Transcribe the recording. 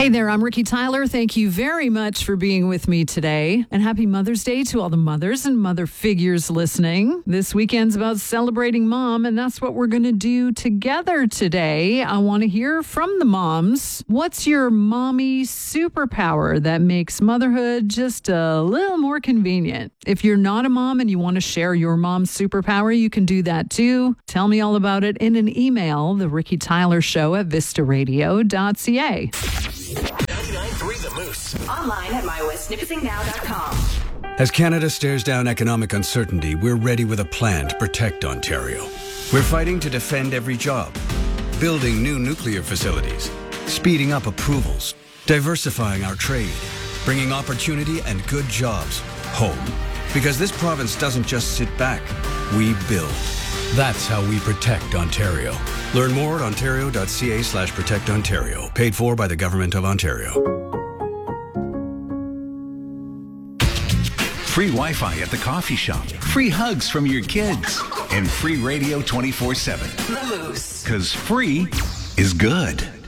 Hey there, I'm Ricky Tyler. Thank you very much for being with me today. And happy Mother's Day to all the mothers and mother figures listening. This weekend's about celebrating mom, and that's what we're going to do together today. I want to hear from the moms. What's your mommy superpower that makes motherhood just a little more convenient? If you're not a mom and you want to share your mom's superpower, you can do that too. Tell me all about it in an email, the Ricky Tyler Show at vistaradio.ca. 99.3 The Moose. Online at mywestnipissingnow.com. As Canada stares down economic uncertainty, we're ready with a plan to protect Ontario. We're fighting to defend every job, building new nuclear facilities, speeding up approvals, diversifying our trade, bringing opportunity and good jobs home. Because this province doesn't just sit back, we build. That's how we protect Ontario. Learn more at ontario.ca/protectontario. Paid for by the Government of Ontario. Free Wi-Fi at the coffee shop. Free hugs from your kids. And free radio 24/7. The Moose. Because free is good.